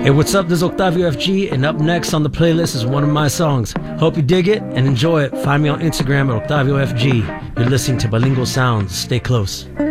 Hey, what's up? This is Octavio FG, and up next on the playlist is one of my songs. Hope you dig it and enjoy it. Find me on Instagram at Octavio FG. You're listening to Bilingual Sounds. Stay close.